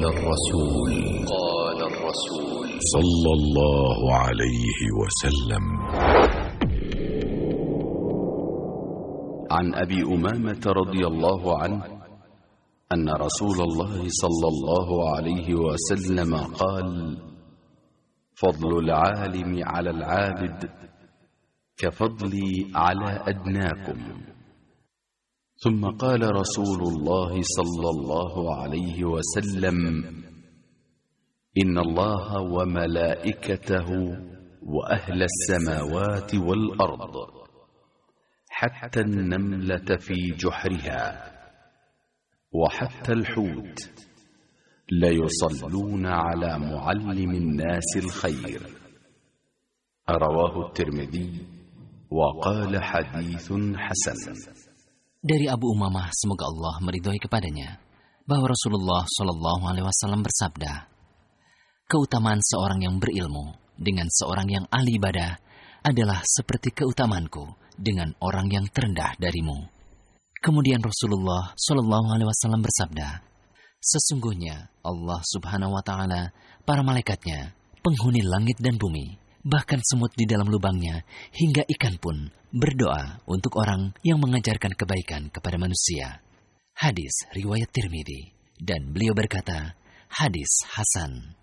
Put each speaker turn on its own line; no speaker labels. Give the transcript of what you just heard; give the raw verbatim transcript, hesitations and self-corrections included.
الرسول قال الرسول صلى الله عليه وسلم.
عن أبي أمامة رضي الله عنه أن رسول الله صلى الله عليه وسلم قال: فضل العالم على العابد كفضلي على أدناكم. ثم قال رسول الله صلى الله عليه وسلم: إن الله وملائكته وأهل السماوات والأرض حتى النملة في جحرها وحتى الحوت ليصلون على معلم الناس الخير. رواه الترمذي وقال حديث حسن.
Dari Abu Umamah, semoga Allah meridhoi kepadanya, bahwa Rasulullah Shallallahu Alaihi Wasallam bersabda, keutamaan seorang yang berilmu dengan seorang yang ahli ibadah adalah seperti keutamaanku dengan orang yang terendah darimu. Kemudian Rasulullah Shallallahu Alaihi Wasallam bersabda, sesungguhnya Allah Subhanahu Wa Taala, para malaikatnya, penghuni langit dan bumi, bahkan semut di dalam lubangnya, hingga ikan pun berdoa untuk orang yang mengajarkan kebaikan kepada manusia. Hadis riwayat Tirmidzi, dan beliau berkata, hadis hasan.